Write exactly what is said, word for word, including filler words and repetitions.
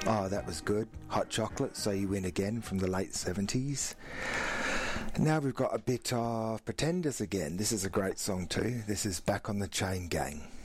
Oh, that was good. Hot Chocolate, So You Win Again from the late seventies. Now we've got a bit of Pretenders again. This is a great song too. This is Back on the Chain Gang.